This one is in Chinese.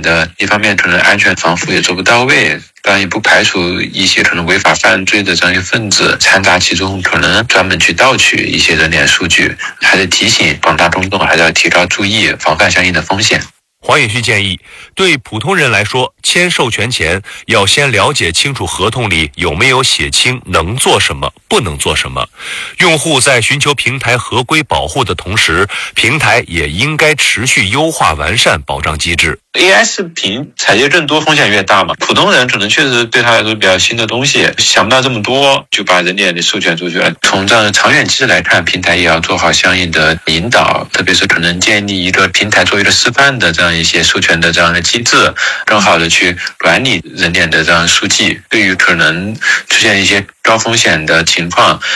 的，一方面可能安全防护也做不到位，当然也不排除一些可能违法犯罪的这样一些分子掺杂其中，可能专门去盗取一些人脸数据，还是提醒广大公众还是要提高注意，防范相应的风险。 黄永旭建议，对普通人来说，签授权前要先了解清楚合同里有没有写清能做什么，不能做什么。用户在寻求平台合规保护的同时，平台也应该持续优化完善保障机制。 AI 视频采页更多，风险越大嘛。普通人可能确实对他来说比较新的东西，想不到这么多，就把人脸授权出去了。从这样的长远机制来看，平台也要做好相应的引导，特别是可能建立一个平台作为一个示范的这样一些授权的这样的机制，更好的去管理人脸的这样数据。对于可能出现一些高风险的情况，